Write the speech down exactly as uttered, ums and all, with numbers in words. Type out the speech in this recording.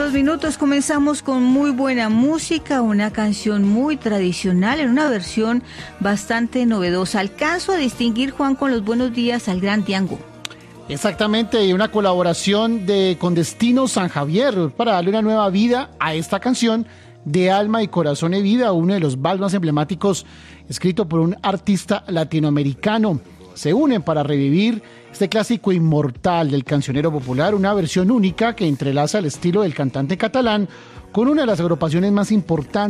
dos minutos. Comenzamos con muy buena música, una canción muy tradicional en una versión bastante novedosa. Alcanzo a distinguir, Juan, con los buenos días al Gran Tiango. Exactamente, y una colaboración de con Destino San Javier para darle una nueva vida a esta canción de Alma y Corazón y Vida, uno de los vals más emblemáticos escrito por un artista latinoamericano. Se unen para revivir este clásico inmortal del cancionero popular, una versión única que entrelaza el estilo del cantante catalán con una de las agrupaciones más importantes